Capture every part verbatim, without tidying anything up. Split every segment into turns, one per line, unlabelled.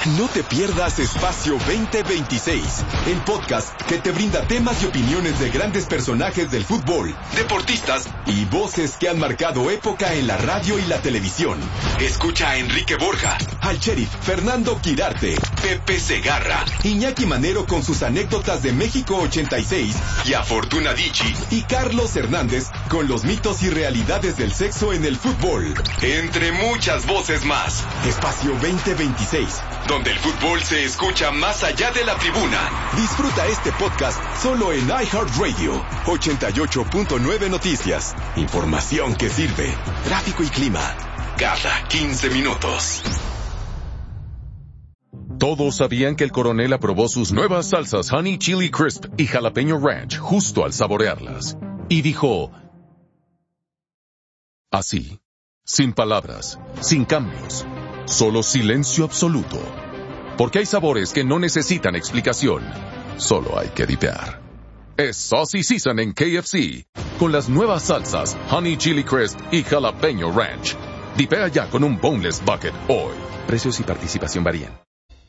No te pierdas Espacio veinte veintiséis, el podcast que te brinda temas y opiniones de grandes personajes del fútbol, deportistas y voces que han marcado época en la radio y la televisión. Escucha a Enrique Borja, al sheriff Fernando Quirarte, Pepe Segarra, Iñaki Manero con sus anécdotas de México ochenta y seis y a Fortuna Dicci y Carlos Hernández con los mitos y realidades del sexo en el fútbol. Entre muchas voces más. Espacio veinte veintiséis, donde el fútbol se escucha más allá de la tribuna. Disfruta este podcast solo en iHeartRadio. ochenta y ocho punto nueve Noticias. Información que sirve. Tráfico y clima. Cada quince minutos.
Todos sabían que el coronel aprobó sus nuevas salsas Honey Chili Crisp y Jalapeño Ranch justo al saborearlas. Y dijo... así. Sin palabras. Sin cambios. Solo silencio absoluto. Porque hay sabores que no necesitan explicación. Solo hay que dipear. Es Saucy Season en K F C. Con las nuevas salsas Honey Chili Crisp y Jalapeño Ranch. Dipea ya con un Boneless Bucket hoy. Precios y participación varían.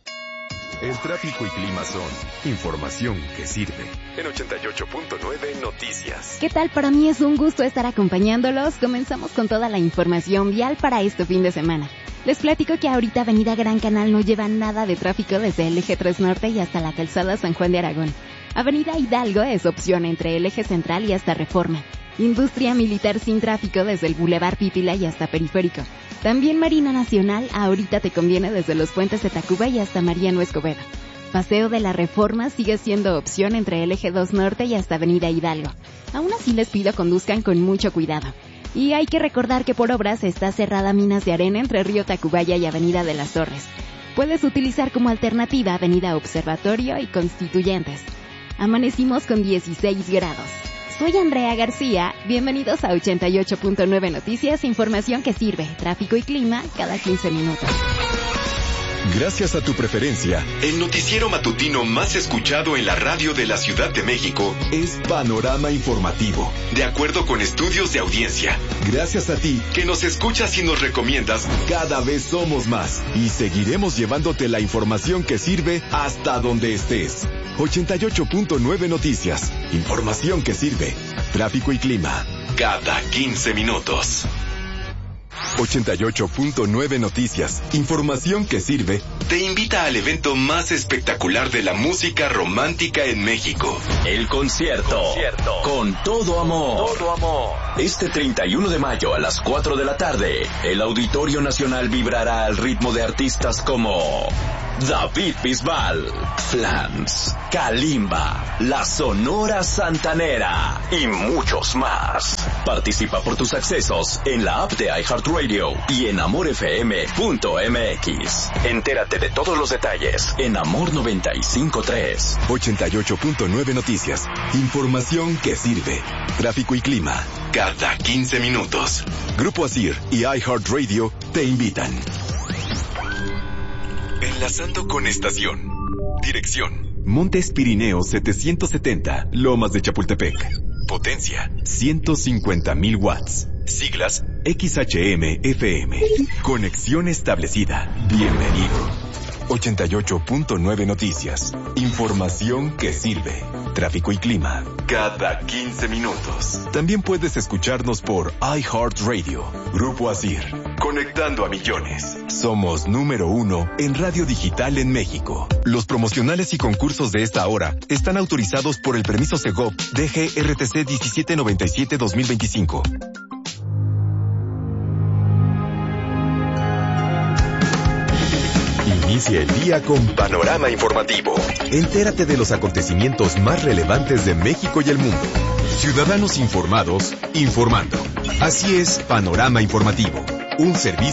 El tráfico y clima son información que sirve. En ochenta y ocho punto nueve Noticias.
¿Qué tal? Para mí es un gusto estar acompañándolos. Comenzamos con toda la información vial para este fin de semana. Les platico que ahorita Avenida Gran Canal no lleva nada de tráfico desde el eje tres Norte y hasta la calzada San Juan de Aragón. Avenida Hidalgo es opción entre el eje central y hasta Reforma. Industria Militar sin tráfico desde el Boulevard Pípila y hasta Periférico. También Marina Nacional ahorita te conviene desde los puentes de Tacuba y hasta Mariano Escobedo. Paseo de la Reforma sigue siendo opción entre el eje dos Norte y hasta Avenida Hidalgo. Aún así les pido conduzcan con mucho cuidado. Y hay que recordar que por obras está cerrada Minas de Arena entre Río Tacubaya y Avenida de las Torres. Puedes utilizar como alternativa Avenida Observatorio y Constituyentes. Amanecimos con dieciséis grados. Soy Andrea García, bienvenidos a ochenta y ocho punto nueve Noticias, información que sirve, tráfico y clima cada quince minutos.
Gracias a tu preferencia, el noticiero matutino más escuchado en la radio de la Ciudad de México es Panorama Informativo, de acuerdo con estudios de audiencia. Gracias a ti, que nos escuchas y nos recomiendas, cada vez somos más y seguiremos llevándote la información que sirve hasta donde estés. ochenta y ocho punto nueve Noticias, información que sirve, tráfico y clima, cada quince minutos. ochenta y ocho punto nueve Noticias, información que sirve, te invita al evento más espectacular de la música romántica en México.
El concierto, concierto. Con todo amor. Todo amor. Este treinta y uno de mayo a las cuatro de la tarde, el Auditorio Nacional vibrará al ritmo de artistas como David Bisbal, Flans, Kalimba, La Sonora Santanera y muchos más. Participa por tus accesos en la app de iHeartRadio y en amor f m punto m x. Entérate de todos los detalles en Amor noventa y cinco punto tres.
ochenta y ocho punto nueve Noticias, información que sirve, tráfico y clima, cada quince minutos. Grupo Asir y iHeartRadio te invitan. Enlazando con estación. Dirección: Montes Pirineos setecientos setenta, Lomas de Chapultepec. Potencia: ciento cincuenta mil watts. Siglas: X H M F M. Conexión establecida. Bienvenido. ochenta y ocho punto nueve Noticias. Información que sirve. Tráfico y clima. Cada quince minutos. También puedes escucharnos por iHeartRadio. Grupo Asir. Conectando a millones. Somos número uno en radio digital en México. Los promocionales y concursos de esta hora están autorizados por el permiso Segov D G R T C diecisiete noventa y siete dos mil veinticinco. Inicia el día con Panorama Informativo. Entérate de los acontecimientos más relevantes de México y el mundo. Ciudadanos informados, informando. Así es, Panorama Informativo, un servicio